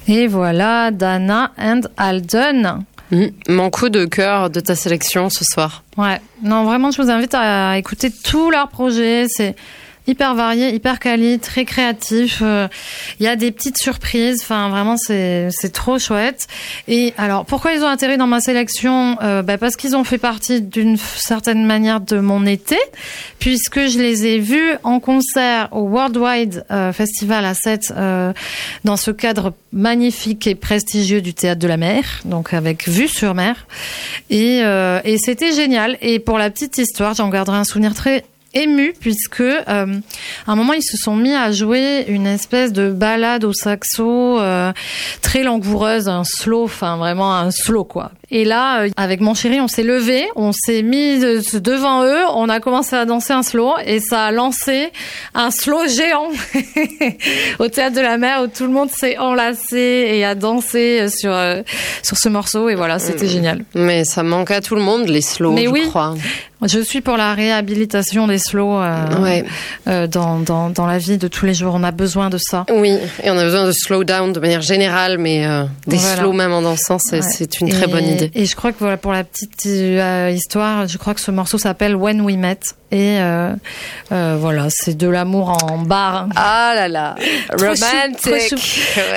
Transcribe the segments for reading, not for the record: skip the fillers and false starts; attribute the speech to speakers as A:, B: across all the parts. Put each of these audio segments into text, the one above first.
A: Et voilà, Dana and Alden.
B: Mon coup de cœur de ta sélection ce soir.
A: Ouais, non, vraiment, je vous invite à écouter tous leurs projets. C'est hyper varié, hyper quali, très créatif. Il y a des petites surprises. Enfin, vraiment, c'est trop chouette. Et alors, pourquoi ils ont atterri dans ma sélection ? Parce qu'ils ont fait partie d'une certaine manière de mon été, puisque je les ai vus en concert au Worldwide Festival à Sète, dans ce cadre magnifique et prestigieux du Théâtre de la Mer, donc avec vue sur mer. Et c'était génial. Et pour la petite histoire, j'en garderai un souvenir très ému, puisque à un moment ils se sont mis à jouer une espèce de ballade au saxo très langoureuse, un slow, enfin vraiment un slow quoi. Et là, avec mon chéri, on s'est levé, on s'est mis devant eux, on a commencé à danser un slow et ça a lancé un slow géant au Théâtre de la Mer où tout le monde s'est enlacé et a dansé sur ce morceau et voilà, c'était génial.
B: Mais ça manque à tout le monde les slows, je crois.
A: Je suis pour la réhabilitation des slows dans la vie de tous les jours. On a besoin de ça.
B: Oui, et on a besoin de slow down de manière générale, mais des slows même en dansant, c'est une très bonne idée.
A: Et je crois que voilà, pour la petite histoire, je crois que ce morceau s'appelle When We Met. Et voilà, c'est de l'amour en bar.
B: Ah là là, romantique.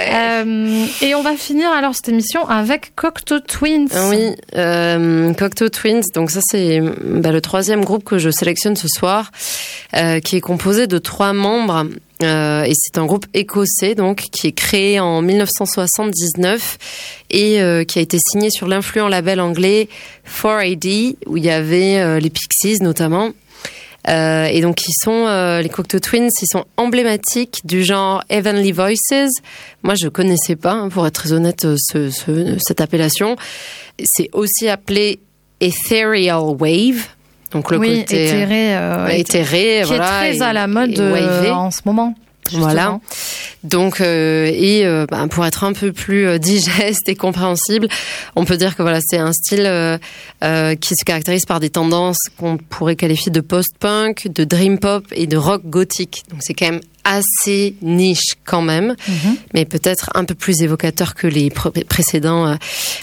A: Et on va finir alors cette émission avec Cocteau Twins.
B: Oui, Cocteau Twins. Donc ça c'est le troisième groupe que je sélectionne ce soir, qui est composé de 3 membres. Et c'est un groupe écossais donc qui est créé en 1979 et qui a été signé sur l'influent label anglais 4AD où il y avait les Pixies notamment. Et donc ils sont les Cocteau Twins, ils sont emblématiques du genre Heavenly Voices. Moi je connaissais pas, pour être très honnête, cette appellation. C'est aussi appelé Ethereal Wave. Donc le côté éthéré,
A: qui est très à la mode en ce moment. Justement.
B: Voilà. Donc pour être un peu plus digeste et compréhensible, on peut dire que voilà, c'est un style qui se caractérise par des tendances qu'on pourrait qualifier de post-punk, de dream pop et de rock gothique. Donc c'est quand même assez niche quand même, mais peut-être un peu plus évocateur que les précédentes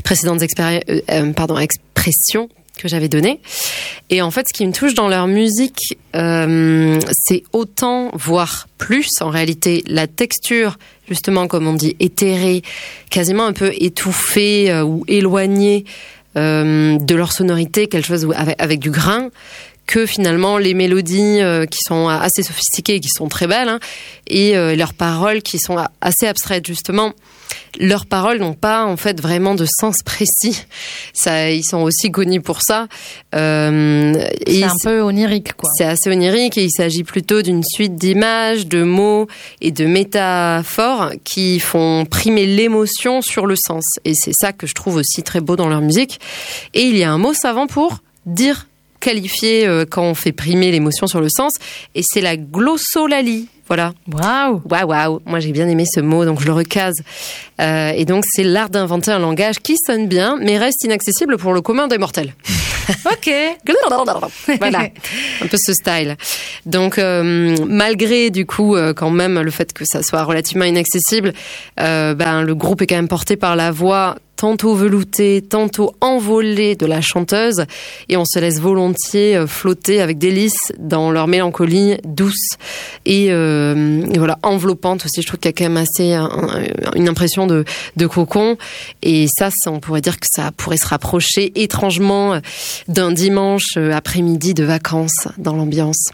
B: expressions que j'avais donné. Et en fait, ce qui me touche dans leur musique, c'est autant, voire plus, en réalité, la texture, justement, comme on dit, éthérée, quasiment un peu étouffée ou éloignée de leur sonorité, quelque chose avec du grain, que finalement les mélodies qui sont assez sophistiquées et qui sont très belles, et leurs paroles qui sont assez abstraites, justement. Leurs paroles n'ont pas en fait vraiment de sens précis. Ils sont aussi connus pour ça.
A: C'est un peu onirique, quoi.
B: C'est assez onirique et il s'agit plutôt d'une suite d'images, de mots et de métaphores qui font primer l'émotion sur le sens. Et c'est ça que je trouve aussi très beau dans leur musique. Et il y a un mot savant pour qualifier quand on fait primer l'émotion sur le sens, et c'est la glossolalie. Voilà. Waouh. Moi, j'ai bien aimé ce mot, donc je le recase. Et donc, c'est l'art d'inventer un langage qui sonne bien, mais reste inaccessible pour le commun des mortels.
A: Ok.
B: Voilà. Un peu ce style. Donc, malgré, du coup, quand même, le fait que ça soit relativement inaccessible, le groupe est quand même porté par la voix tantôt veloutée, tantôt envolée de la chanteuse, et on se laisse volontiers flotter avec délice dans leur mélancolie douce et voilà, enveloppante aussi. Je trouve qu'il y a quand même assez une impression de cocon, et ça, on pourrait dire que ça pourrait se rapprocher étrangement d'un dimanche après-midi de vacances dans l'ambiance.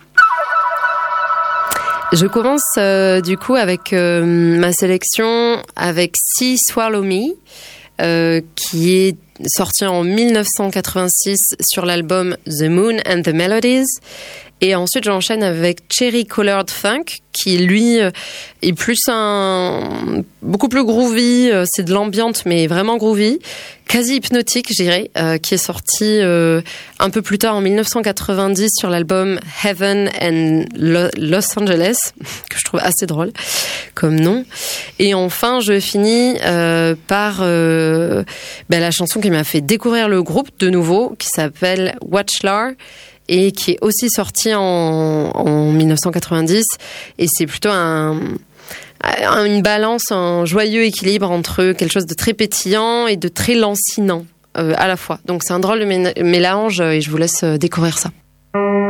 B: Je commence du coup avec ma sélection avec See Swallow Me, qui est sorti en 1986 sur l'album The Moon and the Melodies. Et ensuite, j'enchaîne avec Cherry Colored Funk, qui, lui, est beaucoup plus groovy. C'est de l'ambiante, mais vraiment groovy. Quasi hypnotique, je dirais, qui est sorti un peu plus tard, en 1990, sur l'album Heaven and Los Angeles, que je trouve assez drôle comme nom. Et enfin, je finis par la chanson qui m'a fait découvrir le groupe de nouveau, qui s'appelle Watchlar, et qui est aussi sorti en 1990, et c'est plutôt un une balance, un joyeux équilibre entre quelque chose de très pétillant et de très lancinant à la fois. Donc c'est un drôle de mélange et je vous laisse découvrir ça.